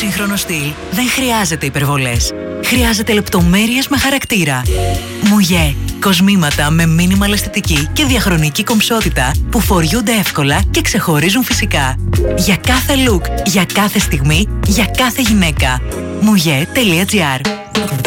σύγχρονο στυλ δεν χρειάζεται υπερβολές. Χρειάζεται λεπτομέρειες με χαρακτήρα. Μουγέ. Κοσμήματα με μίνιμαλ αισθητική και διαχρονική κομψότητα που φοριούνται εύκολα και ξεχωρίζουν φυσικά. Για κάθε look, για κάθε στιγμή, για κάθε γυναίκα. Mouye.gr